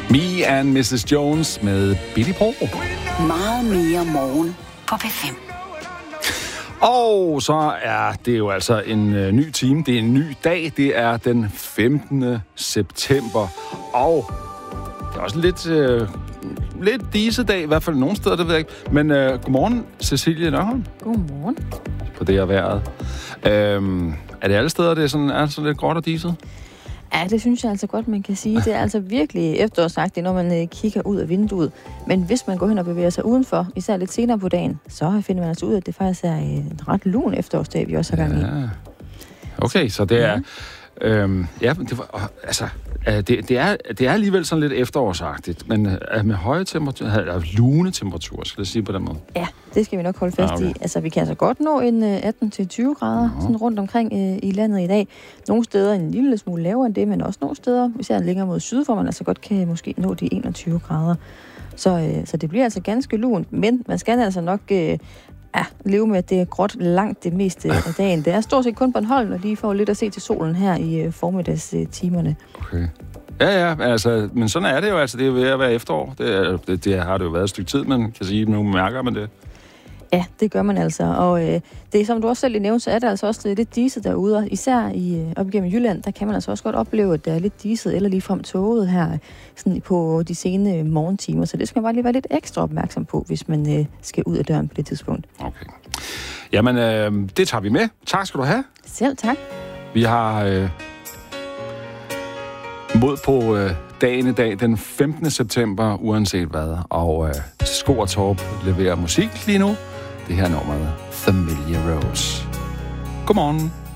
Me and Mrs. Jones med Billy Pro. Meget mere morgen på P5. Og så er det jo altså en ny time. Det er en ny dag. Det er den 15. september. Og det er også lidt disedag, i hvert fald nogle steder, det ved jeg ikke. Men godmorgen, Cecilie Nørholm. Godmorgen. På det her vejret. Er det alle steder, det er sådan lidt gråt og diset? Ja, det synes jeg altså godt, man kan sige. Det er altså virkelig efterårsagtigt, når man kigger ud af vinduet. Men hvis man går hen og bevæger sig udenfor, især lidt senere på dagen, så finder man altså ud af, at det faktisk er en ret lun efterårsdag, vi også har gang i. Okay, så det er... det er alligevel sådan lidt efterårsagtigt, men med høje temperaturer, eller lune temperaturer, skal jeg sige på den måde. Ja, det skal vi nok holde fast i. Altså, vi kan altså godt nå en 18-20 grader sådan rundt omkring i landet i dag. Nogle steder en lille smule lavere end det, men også nogle steder, især længere mod syd, hvor man altså godt kan måske nå de 21 grader. Så det bliver altså ganske lunt, men man skal altså nok... leve med, at det er gråt langt det meste af dagen. Det er stort set kun Bornholm, og lige får lidt at se til solen her i formiddagstimerne. Okay. Ja, altså, men sådan er det jo, altså, det er ved at være efterår. Det har det jo været et stykke tid, man kan sige, nu mærker man det. Ja, det gør man altså, og det er, som du også selv nævnte, så er det altså også lidt diset derude, og især op igennem Jylland, der kan man altså også godt opleve, at der er lidt diset, eller ligefrem tåget her, sådan på de sene morgentimer, så det skal man bare lige være lidt ekstra opmærksom på, hvis man skal ud af døren på det tidspunkt. Okay. Jamen, det tager vi med. Tak skal du have. Selv tak. Vi har mod på dagen i dag, den 15. september, uanset hvad, og Sko og Torp leverer musik lige nu. Det her nummer, Familiar Rose. Godmorgen.